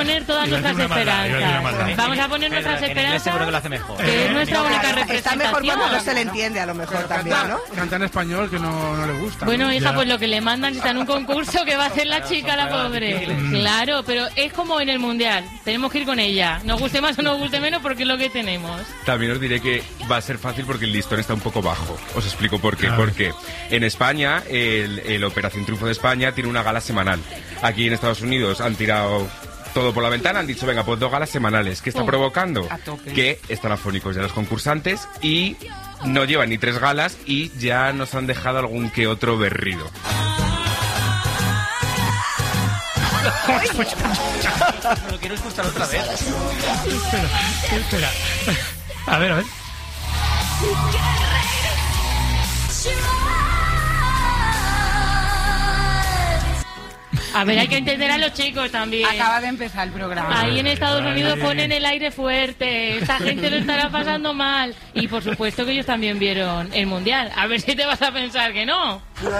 poner todas nuestras esperanzas. Vamos a poner nuestras esperanzas. Seguro que lo hace mejor. Que es nuestra única representación. Está mejor cuando no se le entiende, a lo mejor también, ¿no? Canta en español que no le gusta. Bueno, ¿no? hija, pues lo que le mandan si está en un concurso que va a hacer la chica, la pobre. Claro, pero es como en el Mundial. Tenemos que ir con ella. Nos guste más o nos guste menos porque es lo que tenemos. También os diré que va a ser fácil porque el listón está un poco bajo. Os explico por qué. Porque en España, el Operación Triunfo de España tiene una gala semanal. Aquí en Estados Unidos han tirado todo por la ventana, han dicho, venga, pues 2 galas semanales. ¿Qué está provocando? Que están afónicos ya los concursantes y no llevan ni 3 galas y ya nos han dejado algún que otro berrido. Lo quiero escuchar otra vez. Espera. A ver. A ver, hay que entender a los chicos también. Acaba de empezar el programa. Ahí en Estados Unidos ponen el aire fuerte. Esta gente lo estará pasando mal. Y por supuesto que ellos también vieron el Mundial. A ver si te vas a pensar que no. ¡Mira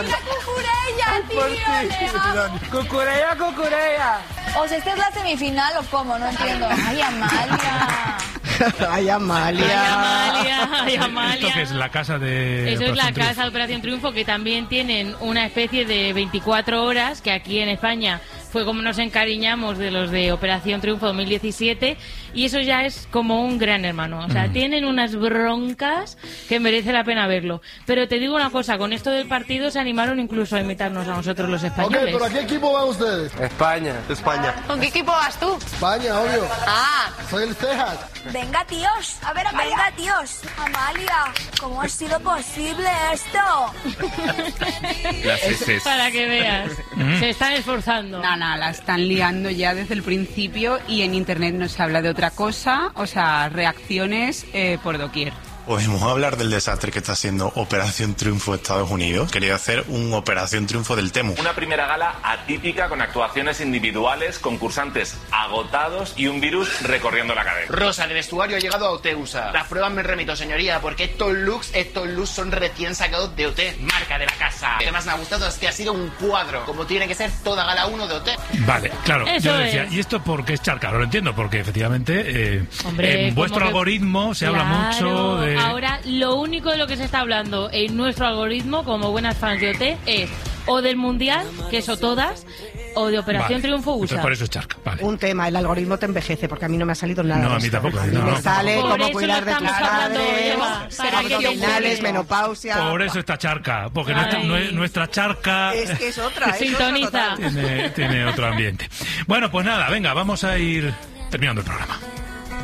Cucurella, tío! ¡Cucurella! ¿O sea, esta es la semifinal o cómo? No entiendo. ¡Ay, Amalia! ¡Ay, Amalia! ¡Ay, Amalia! ¿Esto qué es? La casa de... Eso es la casa de Operación Triunfo, que también tienen una especie de 24 horas, que aquí en España fue como nos encariñamos de los de Operación Triunfo 2017, y eso ya es como un gran hermano. O sea, tienen unas broncas que merece la pena verlo. Pero te digo una cosa, con esto del partido se animaron incluso a imitarnos a nosotros los españoles. Ok, ¿pero a qué equipo van ustedes? España. ¿Con qué equipo vas tú? España, obvio. Ah. Soy el Cejas. Venga, tíos. A ver, Amalia. Venga, tíos. Amalia, ¿cómo ha sido posible esto? Las heces. Para que veas. Se están esforzando. No, la están liando ya desde el principio y en internet no se habla de otra cosa, o sea, reacciones por doquier. Podemos hablar del desastre que está haciendo Operación Triunfo de Estados Unidos. Quería hacer un Operación Triunfo del Temu. Una primera gala atípica con actuaciones individuales, concursantes agotados y un virus recorriendo la cadena. Rosa, de vestuario ha llegado a Oteusa. Las pruebas me remito, señoría, porque estos looks son recién sacados de OT, marca de la casa. Lo que más me ha gustado es que ha sido un cuadro, como tiene que ser toda gala 1 de OT. Vale, claro, Eso yo decía, es. ¿y esto por qué es charca? Ahora lo entiendo, porque efectivamente Hombre, en vuestro como que- algoritmo se habla mucho de... Ahora, lo único de lo que se está hablando en nuestro algoritmo, como buenas fans de OT, es o del Mundial, que eso todas, o de Operación Triunfo USA. Entonces por eso es charca, vale. Un tema, el algoritmo te envejece, porque a mí no me ha salido nada. No, de a mí esto. tampoco. A mí me sale Por cómo eso cuidar lo de tus estamos hablando, padres, Eva, para que abdominales, te menopausia. Por eso está charca, porque Ay. nuestra charca Es que es otra, es Sintoniza. otra total. tiene otro ambiente. Bueno, pues nada, venga, vamos a ir terminando el programa.